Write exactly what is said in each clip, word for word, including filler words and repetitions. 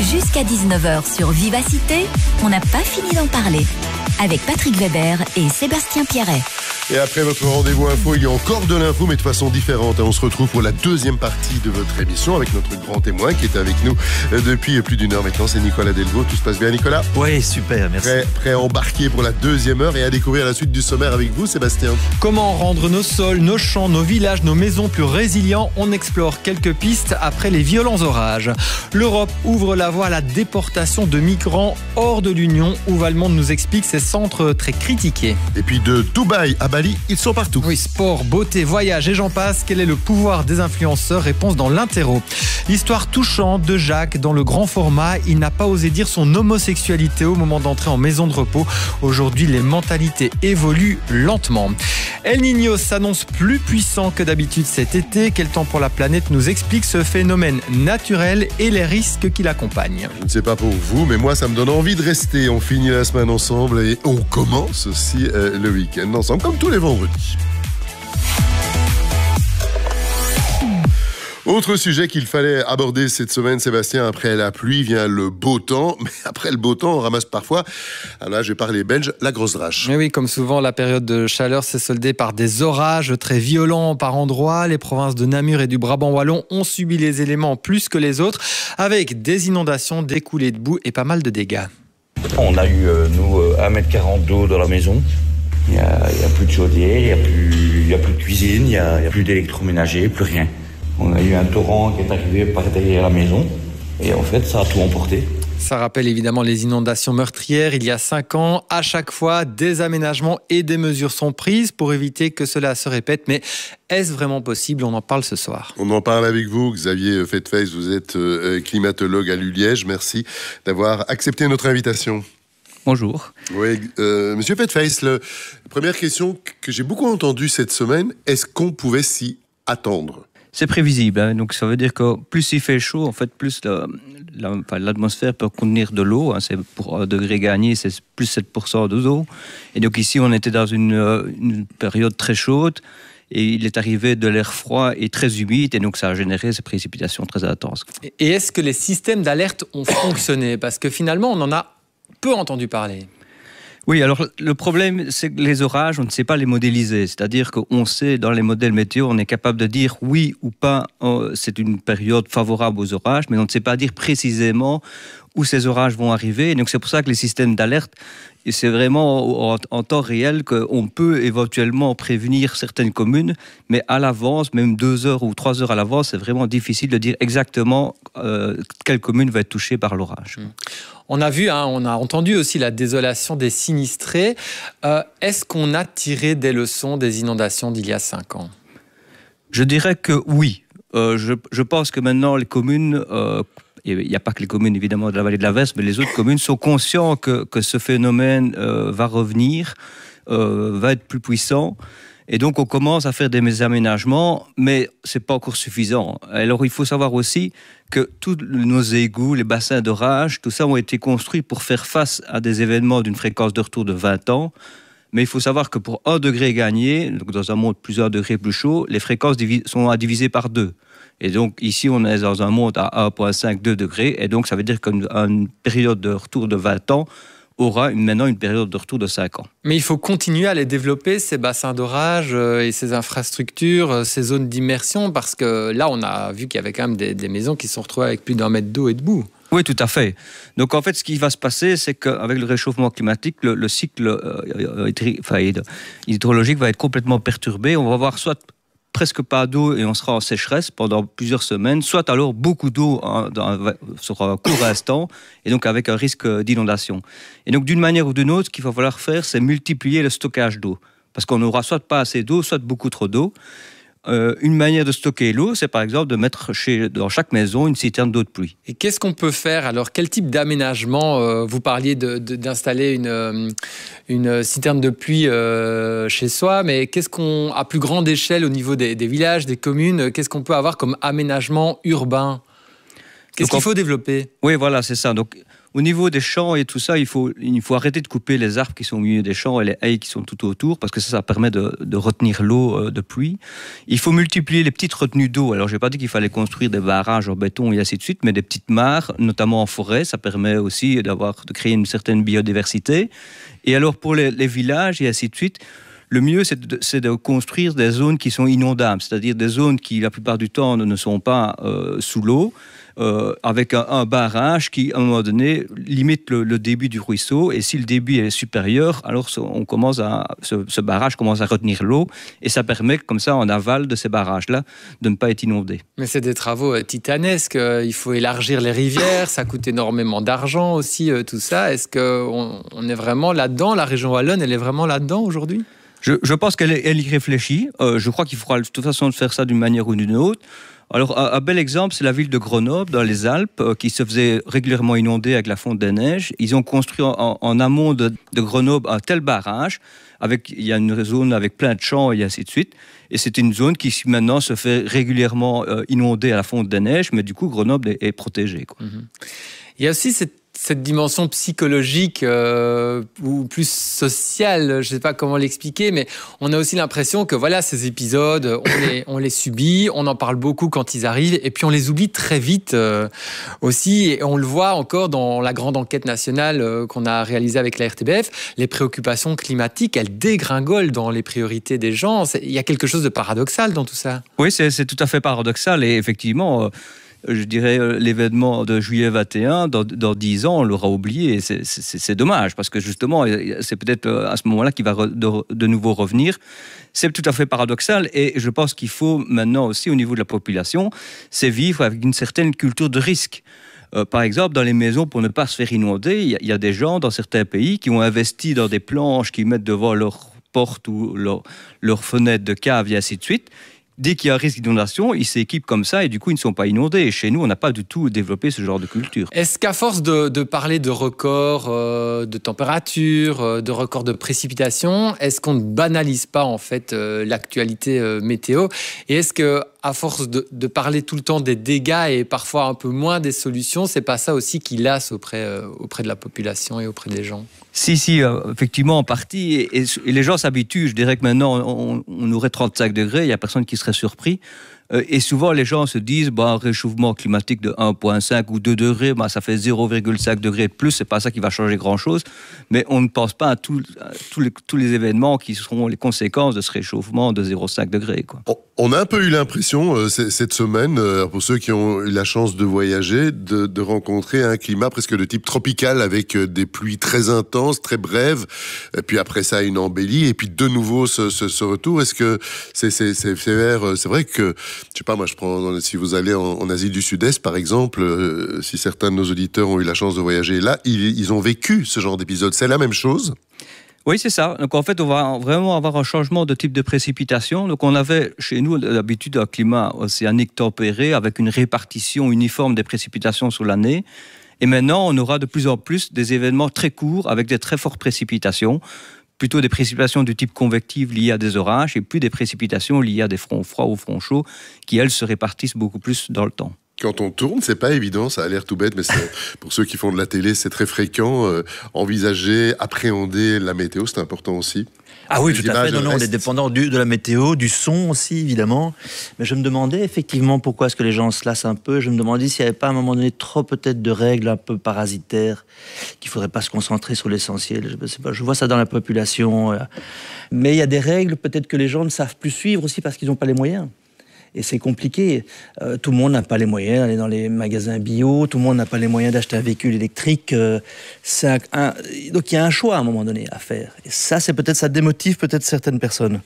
Jusqu'à dix-neuf heures sur Vivacité, on n'a pas fini d'en parler. Avec Patrick Weber et Sébastien Pierret. Et après votre rendez-vous info, il y a encore de l'info, mais de façon différente. On se retrouve pour la deuxième partie de votre émission avec notre grand témoin qui est avec nous depuis plus d'une heure maintenant. C'est Nicolas Delvaux. Tout se passe bien, Nicolas? Oui, super, merci. Prêt, prêt à embarquer pour la deuxième heure et à découvrir la suite du sommaire avec vous, Sébastien. Comment rendre nos sols, nos champs, nos villages, nos maisons plus résilients? On explore quelques pistes après les violents orages. L'Europe ouvre la voie à la déportation de migrants hors de l'Union. Où Monde nous explique ces centres très critiqués. Et puis de Dubaï à Bali, ils sont partout. Oui, sport, beauté, voyage et j'en passe. Quel est le pouvoir des influenceurs? Réponse dans l'interro. L'histoire touchante de Jacques dans le grand format. Il n'a pas osé dire son homosexualité au moment d'entrer en maison de repos. Aujourd'hui, les mentalités évoluent lentement. El Niño s'annonce plus puissant que d'habitude cet été. Quel temps pour la planète nous explique ce phénomène naturel et les risques qui l'accompagnent. Je ne sais pas pour vous, mais moi, ça me donne envie de rester. On finit la semaine ensemble et on commence aussi euh, le week-end ensemble, comme tous les vendredis. Autre sujet qu'il fallait aborder cette semaine, Sébastien, après la pluie vient le beau temps. Mais après le beau temps, on ramasse parfois, alors là je vais parler belge, la grosse drache. Mais oui, comme souvent, la période de chaleur s'est soldée par des orages très violents par endroits. Les provinces de Namur et du Brabant wallon ont subi les éléments plus que les autres, avec des inondations, des coulées de boue et pas mal de dégâts. On a eu, euh, nous, euh, un mètre quarante d'eau dans la maison. Il n'y a, a plus de chaudière, il n'y a, a plus de cuisine, il n'y a, a plus d'électroménager, plus rien. On a eu un torrent qui est arrivé par derrière la maison et en fait, ça a tout emporté. Ça rappelle évidemment les inondations meurtrières il y a cinq ans. À chaque fois, des aménagements et des mesures sont prises pour éviter que cela se répète. Mais est-ce vraiment possible? On en parle ce soir. On en parle avec vous, Xavier Fettefeys. Vous êtes euh, climatologue à l'U Liège. Merci d'avoir accepté notre invitation. Bonjour. Oui, euh, Monsieur Fettefeys, la première question que j'ai beaucoup entendue cette semaine, est-ce qu'on pouvait s'y attendre? C'est prévisible, hein. Donc ça veut dire que plus il fait chaud, en fait, plus la, la, enfin, l'atmosphère peut contenir de l'eau. Hein. C'est pour un degré gagné, c'est plus sept pour cent d'eau. Et donc ici, on était dans une, une période très chaude. Et il est arrivé de l'air froid et très humide, et donc ça a généré ces précipitations très intenses. Et est-ce que les systèmes d'alerte ont fonctionné? Parce que finalement, on en a peu entendu parler. Oui, alors le problème, c'est que les orages, on ne sait pas les modéliser. C'est-à-dire qu'on sait, dans les modèles météo, on est capable de dire oui ou pas, oh, c'est une période favorable aux orages, mais on ne sait pas dire précisément où ces orages vont arriver. Et donc c'est pour ça que les systèmes d'alerte, c'est vraiment en, en temps réel qu'on peut éventuellement prévenir certaines communes, mais à l'avance, même deux heures ou trois heures à l'avance, c'est vraiment difficile de dire exactement euh, quelle commune va être touchée par l'orage. Mmh. On a vu, hein, on a entendu aussi la désolation des sinistrés. Euh, est-ce qu'on a tiré des leçons des inondations d'il y a cinq ans? Je dirais que oui. Euh, je, je pense que maintenant les communes... Euh, il n'y a pas que les communes, évidemment, de la vallée de la Verse, mais les autres communes sont conscients que, que ce phénomène euh, va revenir, euh, va être plus puissant. Et donc, on commence à faire des aménagements, mais ce n'est pas encore suffisant. Alors, il faut savoir aussi que tous nos égouts, les bassins d'orage, tout ça ont été construits pour faire face à des événements d'une fréquence de retour de vingt ans. Mais il faut savoir que pour un degré gagné, donc dans un monde plusieurs degrés plus chaud, les fréquences sont à diviser par deux. Et donc, ici, on est dans un monde à un virgule cinq, deux degrés. Et donc, ça veut dire qu'une période de retour de vingt ans aura maintenant une période de retour de cinq ans. Mais il faut continuer à les développer, ces bassins d'orage et ces infrastructures, ces zones d'immersion, parce que là, on a vu qu'il y avait quand même des, des maisons qui se sont retrouvées avec plus d'un mètre d'eau et de boue. Oui, tout à fait. Donc, en fait, ce qui va se passer, c'est qu'avec le réchauffement climatique, le, le cycle euh, hydri- enfin, hydrologique va être complètement perturbé. On va avoir soit presque pas d'eau et on sera en sécheresse pendant plusieurs semaines, soit alors beaucoup d'eau hein, dans, sur un court instant, et donc avec un risque d'inondation. Et donc d'une manière ou d'une autre, ce qu'il va falloir faire, c'est multiplier le stockage d'eau, parce qu'on n'aura soit pas assez d'eau, soit beaucoup trop d'eau. Euh, une manière de stocker l'eau, c'est par exemple de mettre chez, dans chaque maison une citerne d'eau de pluie. Et qu'est-ce qu'on peut faire? Alors, quel type d'aménagement euh, vous parliez de, de, d'installer une, euh, une citerne de pluie euh, chez soi, mais qu'est-ce qu'on, à plus grande échelle au niveau des, des villages, des communes, qu'est-ce qu'on peut avoir comme aménagement urbain? Qu'est-ce qu'il faut développer ? Oui, voilà, c'est ça. Donc, au niveau des champs et tout ça, il faut, il faut arrêter de couper les arbres qui sont au milieu des champs et les haies qui sont tout autour, parce que ça, ça permet de, de retenir l'eau de pluie. Il faut multiplier les petites retenues d'eau. Alors, je n'ai pas dit qu'il fallait construire des barrages en béton et ainsi de suite, mais des petites mares, notamment en forêt, ça permet aussi d'avoir, de créer une certaine biodiversité. Et alors, pour les, les villages et ainsi de suite, le mieux, c'est de, c'est de construire des zones qui sont inondables, c'est-à-dire des zones qui, la plupart du temps, ne sont pas euh, sous l'eau, euh, avec un, un barrage qui, à un moment donné, limite le, le débit du ruisseau. Et si le débit est supérieur, alors on commence à, ce, ce barrage commence à retenir l'eau, et ça permet, comme ça, en aval de ces barrages-là, de ne pas être inondé. Mais c'est des travaux euh, titanesques. Il faut élargir les rivières, ça coûte énormément d'argent aussi, euh, tout ça. Est-ce qu'on on est vraiment là-dedans ? La région wallonne, elle est vraiment là-dedans aujourd'hui ? Je, je pense qu'elle elle y réfléchit. Euh, je crois qu'il faudra de toute façon faire ça d'une manière ou d'une autre. Alors, un, un bel exemple, c'est la ville de Grenoble, dans les Alpes, euh, qui se faisait régulièrement inonder avec la fonte des neiges. Ils ont construit en, en amont de, de Grenoble un tel barrage. Avec, il y a une zone avec plein de champs et ainsi de suite. Et c'est une zone qui maintenant se fait régulièrement euh, inonder à la fonte des neiges, mais du coup, Grenoble est, est protégée, quoi. Mmh. Il y a aussi cette cette dimension psychologique euh, ou plus sociale, je ne sais pas comment l'expliquer, mais on a aussi l'impression que voilà, ces épisodes, on les, on les subit, on en parle beaucoup quand ils arrivent, et puis on les oublie très vite euh, aussi. Et on le voit encore dans la grande enquête nationale euh, qu'on a réalisée avec la R T B F, les préoccupations climatiques, elles dégringolent dans les priorités des gens. C'est, il y a quelque chose de paradoxal dans tout ça. Oui, c'est, c'est tout à fait paradoxal, et effectivement... Euh... je dirais, l'événement de juillet vingt et un, dans, dans dix ans, on l'aura oublié. C'est, c'est, c'est dommage, parce que justement, c'est peut-être à ce moment-là qu'il va re, de, de nouveau revenir. C'est tout à fait paradoxal, et je pense qu'il faut maintenant aussi, au niveau de la population, c'est vivre avec une certaine culture de risque. Euh, par exemple, dans les maisons, pour ne pas se faire inonder, il y, y a des gens dans certains pays qui ont investi dans des planches qu'ils mettent devant leur porte ou leur, leur fenêtre de cave et ainsi de suite. Dès qu'il y a un risque d'inondation, ils s'équipent comme ça et du coup, ils ne sont pas inondés. Et chez nous, on n'a pas du tout développé ce genre de culture. Est-ce qu'à force de, de parler de records euh, de température, euh, de records de précipitation, est-ce qu'on ne banalise pas en fait euh, l'actualité euh, météo ? Et est-ce que à force de, de parler tout le temps des dégâts et parfois un peu moins des solutions, c'est pas ça aussi qui lasse auprès, euh, auprès de la population et auprès des gens ? Si, si, euh, effectivement, en partie. Et, et les gens s'habituent. Je dirais que maintenant, on, on aurait trente-cinq degrés, il n'y a personne qui serait surpris. Euh, et souvent, les gens se disent, bah, un réchauffement climatique de un virgule cinq ou deux degrés, bah, ça fait zéro virgule cinq degrés de plus, c'est pas ça qui va changer grand-chose. Mais on ne pense pas à, tout, à tous, les, tous les événements qui seront les conséquences de ce réchauffement de zéro virgule cinq degrés, quoi. On, on a un peu eu l'impression, euh, c- cette semaine, euh, pour ceux qui ont eu la chance de voyager, de, de rencontrer un climat presque de type tropical, avec euh, des pluies très intenses, très brèves, et puis après ça, une embellie, et puis de nouveau ce, ce, ce retour. Est-ce que c'est, c'est, c'est, c'est, c'est vrai que, je sais pas, moi je prends, si vous allez en, en Asie du Sud-Est par exemple, euh, si certains de nos auditeurs ont eu la chance de voyager là, ils, ils ont vécu ce genre d'épisode. C'est la même chose ? Oui, c'est ça. Donc en fait, on va vraiment avoir un changement de type de précipitation. Donc on avait chez nous d'habitude un climat océanique tempéré avec une répartition uniforme des précipitations sur l'année. Et maintenant, on aura de plus en plus des événements très courts avec des très fortes précipitations. Plutôt des précipitations du type convective liées à des orages et plus des précipitations liées à des fronts froids ou fronts chauds qui, elles, se répartissent beaucoup plus dans le temps. Quand on tourne, c'est pas évident, ça a l'air tout bête, mais c'est, pour ceux qui font de la télé, c'est très fréquent. Euh, envisager, appréhender la météo, c'est important aussi. Ah oui, Les tout à fait. Non, non, on restent. est dépendant du, de la météo, du son aussi, évidemment. Mais je me demandais effectivement pourquoi est-ce que les gens se lassent un peu. Je me demandais s'il n'y avait pas à un moment donné trop peut-être de règles un peu parasitaires, qu'il ne faudrait pas se concentrer sur l'essentiel. Je sais pas, je vois ça dans la population. Mais il y a des règles peut-être que les gens ne savent plus suivre aussi parce qu'ils n'ont pas les moyens. Et c'est compliqué. Euh, tout le monde n'a pas les moyens d'aller dans les magasins bio, tout le monde n'a pas les moyens d'acheter un véhicule électrique. Euh, c'est un, un, donc il y a un choix à un moment donné à faire. Et ça, c'est peut-être, ça démotive peut-être certaines personnes.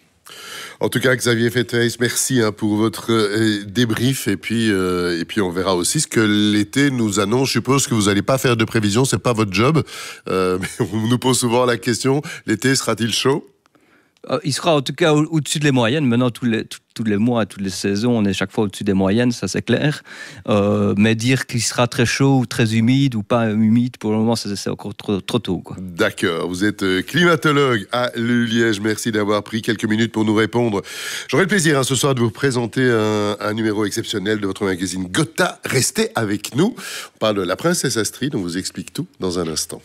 En tout cas, Xavier Fetheis, merci hein, pour votre euh, débrief. Et puis, euh, et puis, on verra aussi ce que l'été nous annonce. Je suppose que vous n'allez pas faire de prévision, c'est pas votre job. Euh, mais on nous pose souvent la question, l'été sera-t-il chaud ? Euh, il sera en tout cas au- au-dessus des moyennes. Maintenant, tous les, tous, tous les mois, toutes les saisons, on est chaque fois au-dessus des moyennes, ça c'est clair. Euh, mais dire qu'il sera très chaud ou très humide ou pas humide, pour le moment, c'est, c'est encore trop, trop tôt, quoi. D'accord, vous êtes euh, climatologue à l'U Liège. Merci d'avoir pris quelques minutes pour nous répondre. J'aurai le plaisir hein, ce soir de vous présenter un, un numéro exceptionnel de votre magazine Gotha. Restez avec nous. On parle de la princesse Astrid, on vous explique tout dans un instant.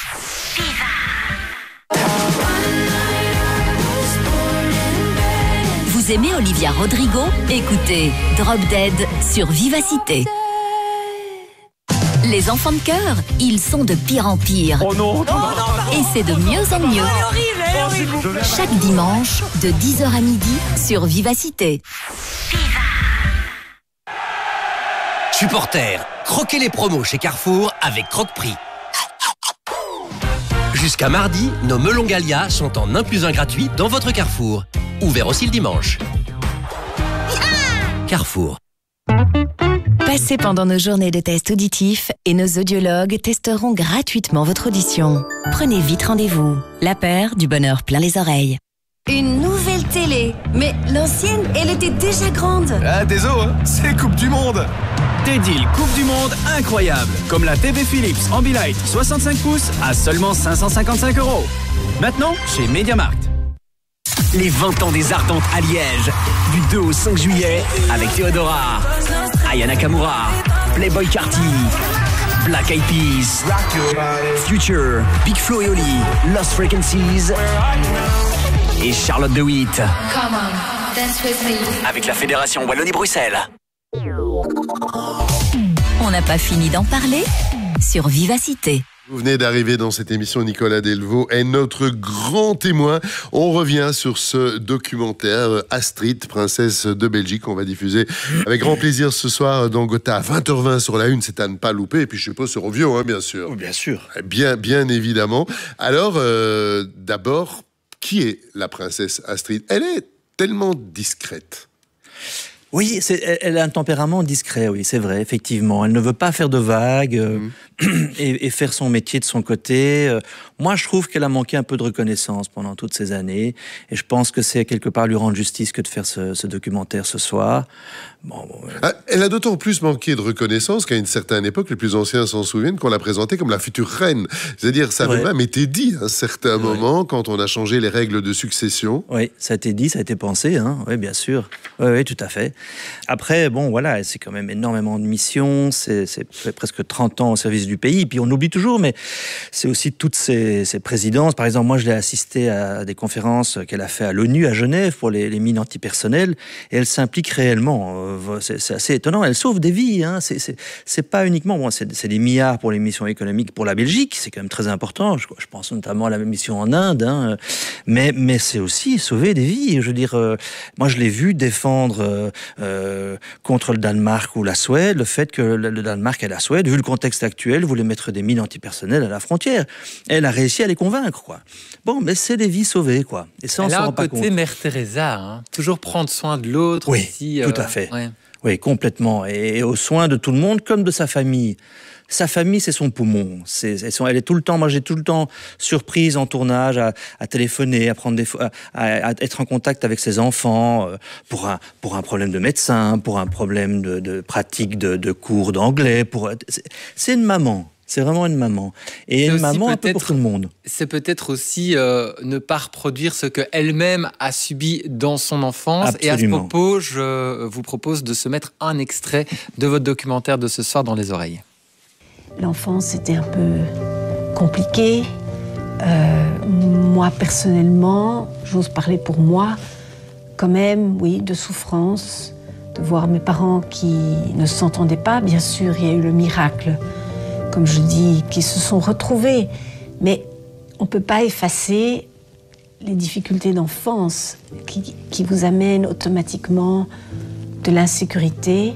Vous aimez Olivia Rodrigo? Écoutez Drop Dead sur Vivacité. Les enfants de cœur, ils sont de pire en pire. Oh non, Et c'est de mieux en mieux. Chaque dimanche, de dix heures à midi, sur Vivacité. Supporters, croquez les promos chez Carrefour avec Croque-Prix. Jusqu'à mardi, nos melons Gallia sont en un plus un gratuit dans votre Carrefour. Ouvert aussi le dimanche. Carrefour. Passez pendant nos journées de tests auditifs et nos audiologues testeront gratuitement votre audition. Prenez vite rendez-vous. La paire du bonheur plein les oreilles. Une nouvelle télé. Mais l'ancienne, elle était déjà grande. Ah, désolé, hein, c'est Coupe du Monde. Des deals Coupe du Monde incroyables, comme la T V Philips Ambilight soixante-cinq pouces à seulement cinq cent cinquante-cinq euros. Maintenant, chez MediaMarkt. Les vingt ans des Ardentes à Liège, du deux au cinq juillet, avec Théodora, Aya Nakamura, Playboy Carti, Black Eyed Peas, Future, Big Flo et Oli, Lost Frequencies et Charlotte de Witt. Avec la Fédération Wallonie-Bruxelles. On n'a pas fini d'en parler sur Vivacité. Vous venez d'arriver dans cette émission, Nicolas Delvaux est notre grand témoin. On revient sur ce documentaire Astrid, princesse de Belgique, qu'on va diffuser avec grand plaisir ce soir dans Gotha à vingt heures vingt sur la une, c'est à ne pas louper. Et puis je suppose sur Ovio, hein, bien sûr. Oh, bien sûr. Bien, bien évidemment. Alors, euh, d'abord, qui est la princesse Astrid? Elle est tellement discrète. Oui, c'est, elle a un tempérament discret, oui, c'est vrai, effectivement. Elle ne veut pas faire de vagues euh, mmh. et, et faire son métier de son côté. Moi, je trouve qu'elle a manqué un peu de reconnaissance pendant toutes ces années. Et je pense que c'est quelque part lui rendre justice que de faire ce, ce documentaire ce soir. Bon, bon, euh... ah, elle a d'autant plus manqué de reconnaissance qu'à une certaine époque, les plus anciens s'en souviennent, qu'on l'a présentée comme la future reine. C'est-à-dire, ça avait même été dit à un certain moment, quand on a changé les règles de succession. Oui, ça a été dit, ça a été pensé, hein. Oui, bien sûr. Oui, oui, tout à fait. Après, bon, voilà, c'est quand même énormément de missions, c'est, c'est presque trente ans au service du pays, puis on oublie toujours, mais c'est aussi toutes ces, ces présidences. Par exemple, moi, je l'ai assisté à des conférences qu'elle a fait à l'ONU, à Genève, pour les, les mines antipersonnelles, et elle s'implique réellement. C'est, c'est assez étonnant, elle sauve des vies, hein. C'est, c'est, c'est pas uniquement, bon, c'est, c'est des milliards pour les missions économiques pour la Belgique, c'est quand même très important, je, je pense notamment à la mission en Inde, hein. mais, mais c'est aussi sauver des vies. Je veux dire, euh, moi, je l'ai vu défendre... Euh, euh, contre le Danemark ou la Suède, le fait que le Danemark et la Suède, vu le contexte actuel, voulaient mettre des mines antipersonnelles à la frontière. Elle a réussi à les convaincre, quoi. Bon, mais c'est des vies sauvées, quoi. Et ça, on Elle s'en a rend un pas côté compte. Mère Teresa, hein. Toujours prendre soin de l'autre. Oui, aussi, tout euh, à fait. Ouais. Oui, complètement. Et, et aux soins de tout le monde, comme de sa famille. Sa famille, c'est son poumon. C'est, elles sont, elle est tout le temps, moi j'ai tout le temps surprise en tournage à, à téléphoner, à prendre des, à, à être en contact avec ses enfants euh, pour un pour un problème de médecin, pour un problème de, de pratique de, de cours d'anglais. Pour, c'est, c'est une maman. C'est vraiment une maman. Et C'est une maman un peu pour tout le monde. C'est peut-être aussi euh, ne pas reproduire ce qu'elle-même a subi dans son enfance. Absolument. Et à ce propos, je vous propose de se mettre un extrait de votre documentaire de ce soir dans les oreilles. L'enfance, c'était un peu compliqué. Euh, moi, personnellement, j'ose parler pour moi, quand même, oui, de souffrance, de voir mes parents qui ne s'entendaient pas. Bien sûr, il y a eu le miracle, comme je dis, qui se sont retrouvés. Mais on ne peut pas effacer les difficultés d'enfance qui, qui vous amènent automatiquement de l'insécurité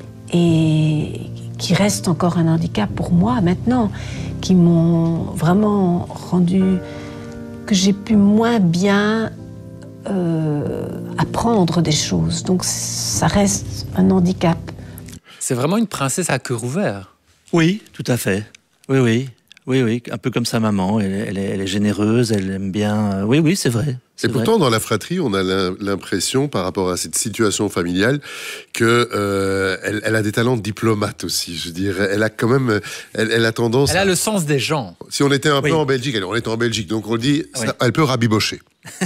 et qui restent encore un handicap pour moi maintenant, qui m'ont vraiment rendu que j'ai pu moins bien euh, apprendre des choses. Donc ça reste un handicap. C'est vraiment une princesse à cœur ouvert. Oui, tout à fait. Oui, oui. Oui, oui, un peu comme sa maman. Elle, elle, est, elle est généreuse, elle aime bien. Oui, oui, c'est vrai. Et pourtant, dans la fratrie, on a l'impression, par rapport à cette situation familiale, que euh, elle, elle a des talents de diplomate aussi. Je dirais, elle a quand même, elle, elle a tendance. Elle a à... le sens des gens. Si on était un oui. peu en Belgique, alors on est en Belgique, donc on dit, oui. ça, elle peut rabibocher.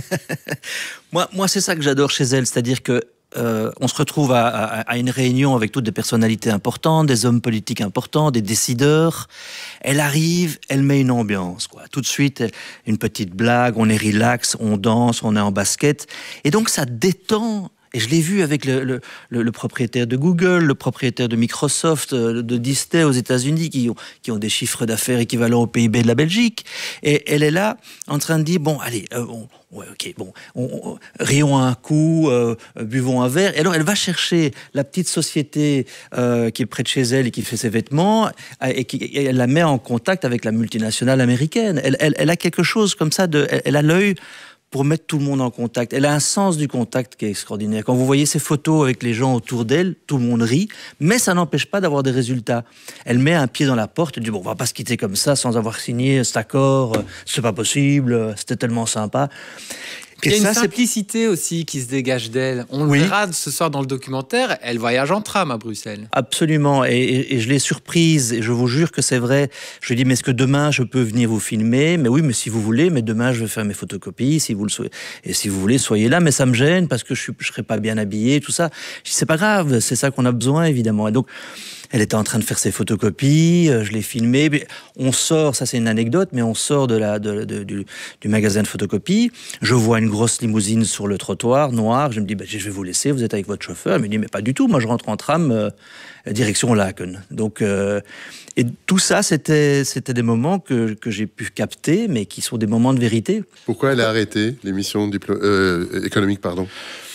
moi, moi, c'est ça que j'adore chez elle, c'est-à-dire que. Euh, on se retrouve à, à, à une réunion avec toutes des personnalités importantes, des hommes politiques importants, des décideurs. Elle arrive, elle met une ambiance, quoi. Tout de suite, une petite blague, on est relax, on danse, on est en basket. Et donc, ça détend. Et je l'ai vu avec le, le, le, le propriétaire de Google, le propriétaire de Microsoft, de Disney aux États-Unis, qui ont, qui ont des chiffres d'affaires équivalents au P I B de la Belgique. Et elle est là, en train de dire, bon, allez, euh, on, ouais, ok, bon, on, on, rions un coup, euh, buvons un verre. Et alors, elle va chercher la petite société euh, qui est près de chez elle et qui fait ses vêtements, et, qui, et elle la met en contact avec la multinationale américaine. Elle, elle, elle a quelque chose comme ça, de, elle, elle a l'œil pour mettre tout le monde en contact. Elle a un sens du contact qui est extraordinaire. Quand vous voyez ces photos avec les gens autour d'elle, tout le monde rit, mais ça n'empêche pas d'avoir des résultats. Elle met un pied dans la porte et dit, bon, on va pas se quitter comme ça sans avoir signé cet accord, c'est pas possible, c'était tellement sympa. Il y a Et une ça, simplicité aussi qui se dégage d'elle. On le oui. verra ce soir dans le documentaire, elle voyage en tram à Bruxelles. Absolument, et, et, et je l'ai surprise, et je vous jure que c'est vrai. Je lui dis, mais est-ce que demain je peux venir vous filmer? Mais oui, mais si vous voulez, mais demain je vais faire mes photocopies, si vous le souhaitez. Et si vous voulez, soyez là, mais ça me gêne parce que je ne serai pas bien habillé, tout ça. Je dis, c'est pas grave, c'est ça qu'on a besoin, évidemment. Et donc, elle était en train de faire ses photocopies, je l'ai filmé. On sort, ça c'est une anecdote, mais on sort de la, de, de, du, du magasin de photocopie. Je vois une grosse limousine sur le trottoir, noire. Je me dis, bah, je vais vous laisser, vous êtes avec votre chauffeur. Elle me dit, mais pas du tout, moi je rentre en tram, euh, direction Laken. Donc, euh, et tout ça, c'était, c'était des moments que, que j'ai pu capter, mais qui sont des moments de vérité. Pourquoi elle a arrêté l'émission diplo- euh, économique, pardon?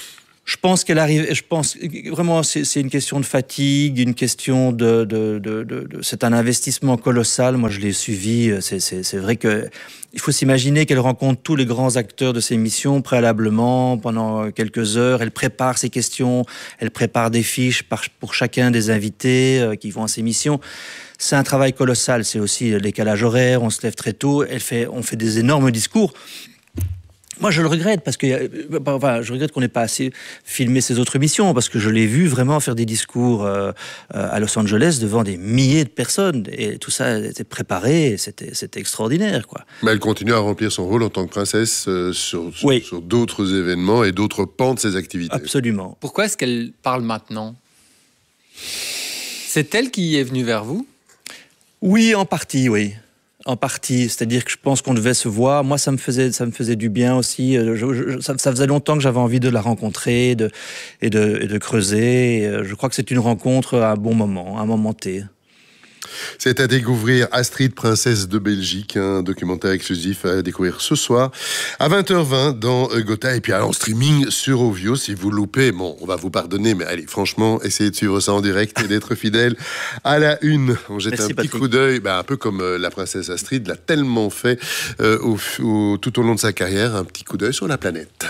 Je pense qu'elle arrive. Je pense vraiment, c'est, c'est une question de fatigue, une question de, de, de, de, de. C'est un investissement colossal. Moi, je l'ai suivi. C'est, c'est, c'est vrai que il faut s'imaginer qu'elle rencontre tous les grands acteurs de ces missions préalablement pendant quelques heures. Elle prépare ses questions. Elle prépare des fiches par, pour chacun des invités euh, qui vont à ces missions. C'est un travail colossal. C'est aussi le décalage horaire. On se lève très tôt. Elle fait, on fait des énormes discours. Moi, je le regrette parce que, enfin, je regrette qu'on n'ait pas assez filmé ces autres missions parce que je l'ai vu vraiment faire des discours euh, à Los Angeles devant des milliers de personnes et tout ça était préparé, et c'était, c'était extraordinaire, quoi. Mais elle continue à remplir son rôle en tant que princesse euh, sur, sur, oui. sur d'autres événements et d'autres pans de ses activités. Absolument. Pourquoi est-ce qu'elle parle maintenant? C'est elle qui est venue vers vous? Oui, en partie, oui. En partie, c'est-à-dire que je pense qu'on devait se voir. Moi, ça me faisait, ça me faisait du bien aussi. Je, je, ça, ça faisait longtemps que j'avais envie de la rencontrer de, et, de, et de creuser. Et je crois que c'est une rencontre à un bon moment, à un moment T. C'est à découvrir Astrid, princesse de Belgique, un documentaire exclusif à découvrir ce soir à vingt heures vingt dans Gotha et puis en streaming sur Ovio. Si vous loupez, bon, on va vous pardonner, mais allez, franchement, essayez de suivre ça en direct et d'être fidèle à la une. On jette Merci, un petit Patrick. coup d'œil, ben, un peu comme euh, la princesse Astrid l'a tellement fait euh, au, au, tout au long de sa carrière, un petit coup d'œil sur la planète.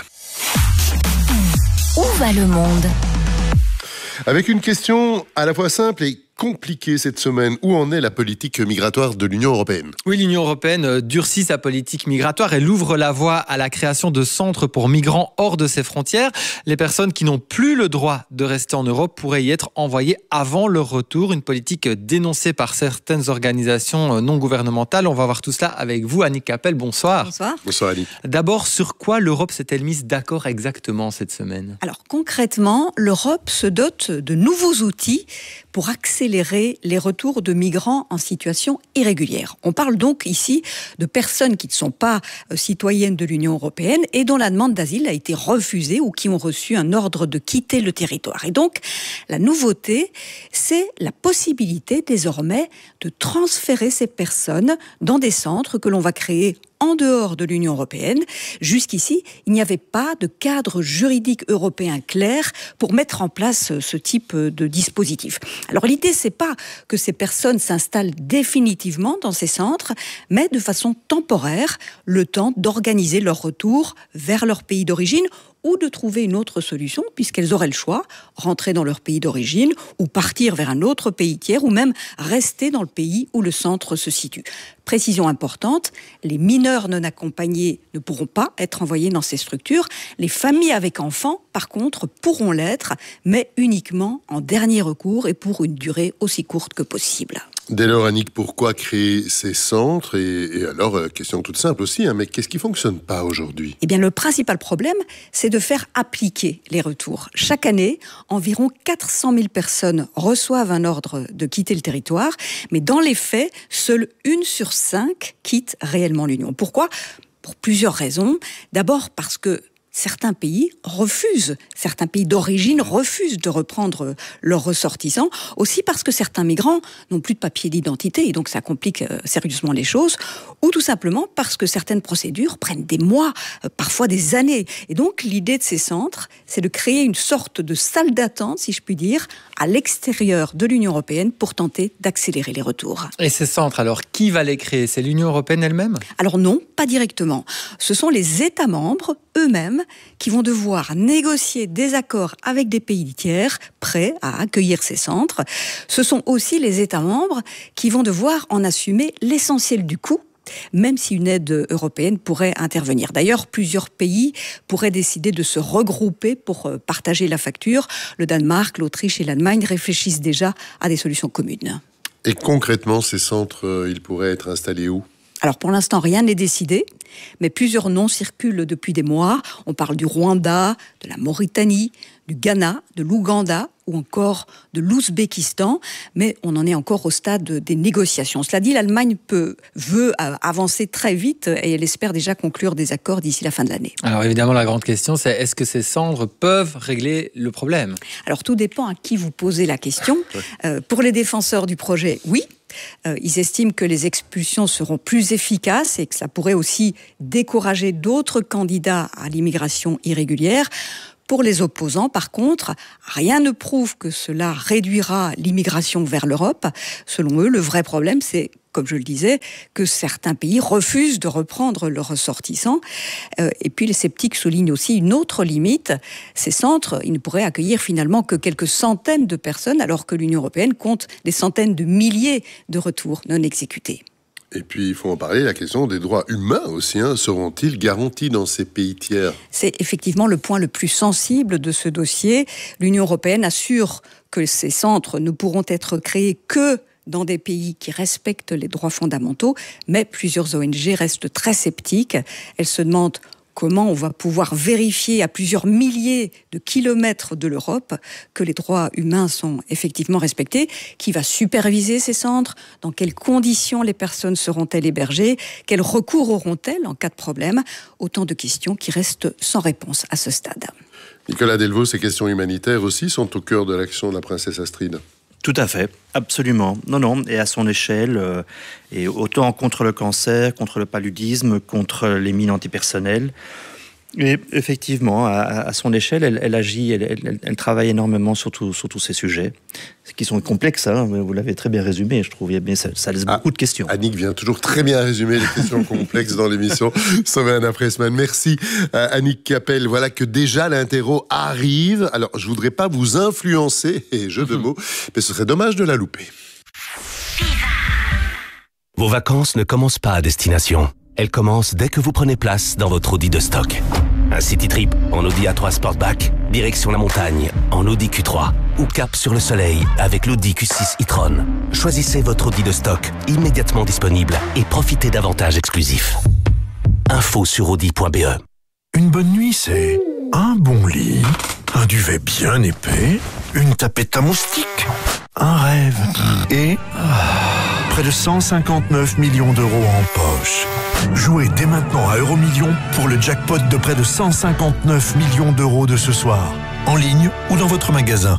Où va le monde ? Avec une question à la fois simple et compliquée cette semaine. Où en est la politique migratoire de l'Union européenne ? Oui, l'Union européenne durcit sa politique migratoire. Elle ouvre la voie à la création de centres pour migrants hors de ses frontières. Les personnes qui n'ont plus le droit de rester en Europe pourraient y être envoyées avant leur retour. Une politique dénoncée par certaines organisations non gouvernementales. On va voir tout cela avec vous, Annick Capel. Bonsoir. Bonsoir. Bonsoir, Annick. D'abord, sur quoi l'Europe s'est-elle mise d'accord exactement cette semaine ? Alors, concrètement, l'Europe se dote de nouveaux outils pour accélérer les retours de migrants en situation irrégulière. On parle donc ici de personnes qui ne sont pas citoyennes de l'Union européenne et dont la demande d'asile a été refusée ou qui ont reçu un ordre de quitter le territoire. Et donc, la nouveauté, c'est la possibilité désormais de transférer ces personnes dans des centres que l'on va créer en dehors de l'Union européenne. Jusqu'ici, il n'y avait pas de cadre juridique européen clair pour mettre en place ce type de dispositif. Alors l'idée, c'est pas que ces personnes s'installent définitivement dans ces centres, mais de façon temporaire, le temps d'organiser leur retour vers leur pays d'origine ou de trouver une autre solution, puisqu'elles auraient le choix, rentrer dans leur pays d'origine, ou partir vers un autre pays tiers, ou même rester dans le pays où le centre se situe. Précision importante, les mineurs non accompagnés ne pourront pas être envoyés dans ces structures. Les familles avec enfants, par contre, pourront l'être, mais uniquement en dernier recours et pour une durée aussi courte que possible. Dès lors, Annick, pourquoi créer ces centres ? et, et alors, euh, question toute simple aussi, hein, mais qu'est-ce qui ne fonctionne pas aujourd'hui ? Eh bien, le principal problème, c'est de faire appliquer les retours. Chaque année, environ quatre cent mille personnes reçoivent un ordre de quitter le territoire, mais dans les faits, seule une sur cinq quitte réellement l'Union. Pourquoi ? Pour plusieurs raisons. D'abord parce que certains pays refusent, certains pays d'origine refusent de reprendre leurs ressortissants, aussi parce que certains migrants n'ont plus de papier d'identité, et donc ça complique euh, sérieusement les choses, ou tout simplement parce que certaines procédures prennent des mois, euh, parfois des années. Et donc l'idée de ces centres, c'est de créer une sorte de salle d'attente, si je puis dire, à l'extérieur de l'Union européenne pour tenter d'accélérer les retours. Et ces centres, alors, qui va les créer ? C'est l'Union européenne elle-même ? Alors non, pas directement. Ce sont les États membres eux-mêmes qui vont devoir négocier des accords avec des pays tiers prêts à accueillir ces centres. Ce sont aussi les États membres qui vont devoir en assumer l'essentiel du coût, même si une aide européenne pourrait intervenir. D'ailleurs, plusieurs pays pourraient décider de se regrouper pour partager la facture. Le Danemark, l'Autriche et l'Allemagne réfléchissent déjà à des solutions communes. Et concrètement, ces centres, ils pourraient être installés où ? Alors pour l'instant, rien n'est décidé, mais plusieurs noms circulent depuis des mois. On parle du Rwanda, de la Mauritanie, du Ghana, de l'Ouganda ou encore de l'Ouzbékistan, mais on en est encore au stade des négociations. Cela dit, l'Allemagne peut, veut avancer très vite et elle espère déjà conclure des accords d'ici la fin de l'année. Alors évidemment, la grande question, c'est est-ce que ces centres peuvent régler le problème ? Alors tout dépend à qui vous posez la question. Euh, pour les défenseurs du projet, oui. Euh, ils estiment que les expulsions seront plus efficaces et que ça pourrait aussi décourager d'autres candidats à l'immigration irrégulière. Pour les opposants, par contre, rien ne prouve que cela réduira l'immigration vers l'Europe. Selon eux, le vrai problème, c'est, comme je le disais, que certains pays refusent de reprendre leurs ressortissants. Euh, et puis les sceptiques soulignent aussi une autre limite. Ces centres, ils ne pourraient accueillir finalement que quelques centaines de personnes, alors que l'Union européenne compte des centaines de milliers de retours non exécutés. Et puis, il faut en parler, la question des droits humains aussi, hein, seront-ils garantis dans ces pays tiers ? C'est effectivement le point le plus sensible de ce dossier. L'Union européenne assure que ces centres ne pourront être créés que dans des pays qui respectent les droits fondamentaux, mais plusieurs O N G restent très sceptiques. Elles se demandent comment on va pouvoir vérifier à plusieurs milliers de kilomètres de l'Europe que les droits humains sont effectivement respectés, qui va superviser ces centres, dans quelles conditions les personnes seront-elles hébergées, quels recours auront-elles en cas de problème, autant de questions qui restent sans réponse à ce stade. Nicolas Delvaux, ces questions humanitaires aussi sont au cœur de l'action de la princesse Astrid. Tout à fait, absolument. Non, non, et à son échelle, euh, et autant contre le cancer, contre le paludisme, contre les mines antipersonnelles. Et effectivement, à, à son échelle, elle, elle agit, elle, elle, elle travaille énormément sur, tout, sur tous ces sujets, qui sont complexes, hein, vous l'avez très bien résumé, je trouve, bien, ça, ça laisse ah, beaucoup de questions. Annick vient toujours très bien résumer les questions complexes dans l'émission Semaine après semaine. Merci à Annick Capel. Voilà que déjà l'interro arrive. Alors, je voudrais pas vous influencer, et jeu de mots, mais ce serait dommage de la louper. Vos vacances ne commencent pas à destination. Elles commencent dès que vous prenez place dans votre Audi de stock. Un city trip en Audi A trois Sportback, direction la montagne en Audi Q trois ou cap sur le soleil avec l'Audi Q six e-tron. Choisissez votre Audi de stock immédiatement disponible et profitez d'avantages exclusifs. Info sur audi point b e. Une bonne nuit, c'est un bon lit, un duvet bien épais, une tapette à moustiques, un rêve et près de cent cinquante-neuf millions d'euros en poche. Jouez dès maintenant à Euromillions pour le jackpot de près de cent cinquante-neuf millions d'euros de ce soir. En ligne ou dans votre magasin.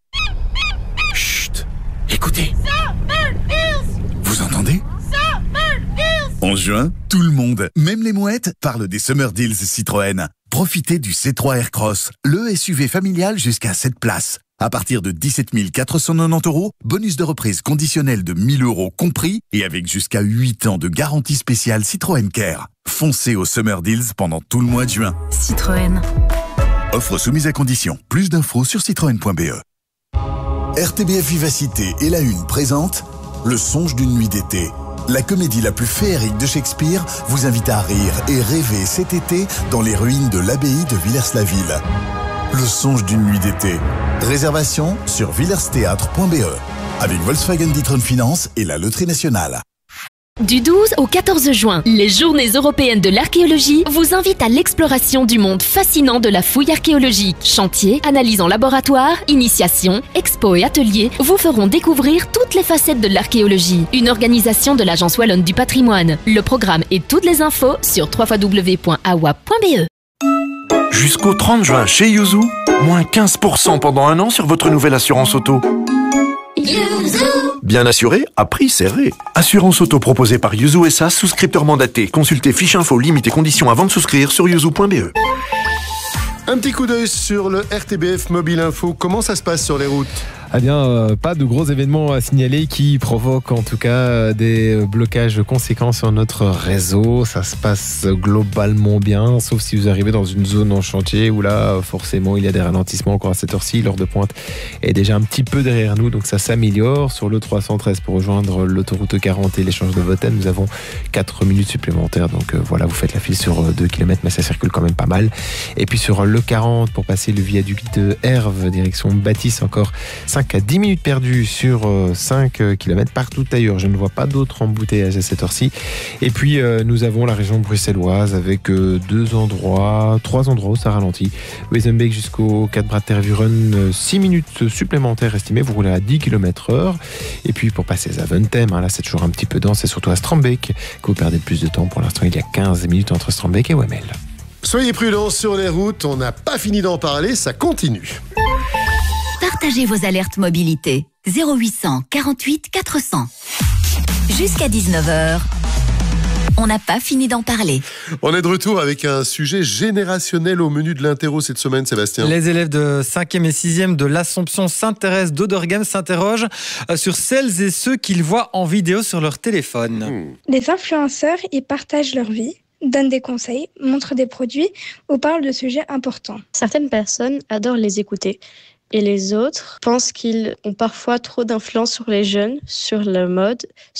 Chut, écoutez. Vous entendez ? En juin, tout le monde, même les mouettes, parle des Summer Deals Citroën. Profitez du C trois Aircross, le S U V familial jusqu'à sept places. À partir de dix-sept mille quatre cent quatre-vingt-dix euros, bonus de reprise conditionnel de mille euros compris et avec jusqu'à huit ans de garantie spéciale Citroën Care. Foncez au Summer Deals pendant tout le mois de juin. Citroën. Offre soumise à condition. Plus d'infos sur citroën point b e. R T B F Vivacité et La Une présente Le songe d'une nuit d'été. La comédie la plus féerique de Shakespeare vous invite à rire et rêver cet été dans les ruines de l'abbaye de Villers-la-Ville. Le songe d'une nuit d'été. Réservation sur villersthéâtre point b e avec Volkswagen D'Ieteren Finance et la Loterie Nationale. Du douze au quatorze juin, les Journées européennes de l'archéologie vous invitent à l'exploration du monde fascinant de la fouille archéologique. Chantiers, analyses en laboratoire, initiation, expos et ateliers vous feront découvrir toutes les facettes de l'archéologie. Une organisation de l'Agence Wallonne du Patrimoine. Le programme et toutes les infos sur w w w point a w a p point b e. Jusqu'au trente juin chez Yuzu, moins quinze pour cent pendant un an sur votre nouvelle assurance auto. Bien assuré, à prix serré. Assurance auto proposée par Yuzu S A, souscripteur mandaté. Consultez fiche info, limites et conditions avant de souscrire sur yuzu point b e. Un petit coup d'œil sur le R T B F Mobile Info. Comment ça se passe sur les routes ? Eh bien, euh, pas de gros événements à signaler qui provoquent en tout cas des blocages conséquents sur notre réseau. Ça se passe globalement bien, sauf si vous arrivez dans une zone en chantier où là, forcément, il y a des ralentissements encore à cette heure-ci. L'heure de pointe est déjà un petit peu derrière nous, donc ça s'améliore. Sur le trois cent treize pour rejoindre l'autoroute quarante et l'échange de Vautel, nous avons quatre minutes supplémentaires. Donc euh, voilà, vous faites la file sur deux kilomètres, mais ça circule quand même pas mal. Et puis sur le quarante, pour passer le viaduc de Herve, direction Bâtisse, encore cinq à dix minutes perdues sur cinq kilomètres. Partout ailleurs, je ne vois pas d'autres embouteillages à cette heure-ci. Et puis, euh, nous avons la région bruxelloise avec euh, deux endroits, trois endroits où ça ralentit. Wezenbeek jusqu'au quatre bras de Tervuren, six minutes supplémentaires estimées. Vous roulez à dix kilomètres heure. Et puis, pour passer à Zaventem, hein, là, c'est toujours un petit peu dense. C'est surtout à Strombeek que vous perdez le plus de temps. Pour l'instant, il y a quinze minutes entre Strombeek et Wemmel. Soyez prudents sur les routes. On n'a pas fini d'en parler. Ça continue. Partagez vos alertes mobilité. zéro huit cent quarante-huit quatre cents. Jusqu'à dix-neuf heures, on n'a pas fini d'en parler. On est de retour avec un sujet générationnel au menu de l'interro cette semaine, Sébastien. Les élèves de cinquième et sixième de l'Assomption Sainte-Thérèse d'Oderghem s'interrogent sur celles et ceux qu'ils voient en vidéo sur leur téléphone. Mmh. Les influenceurs, ils partagent leur vie, donnent des conseils, montrent des produits ou parlent de sujets importants. Certaines personnes adorent les écouter. Et les autres pensent qu'ils ont parfois trop d'influence sur les jeunes, sur la mode,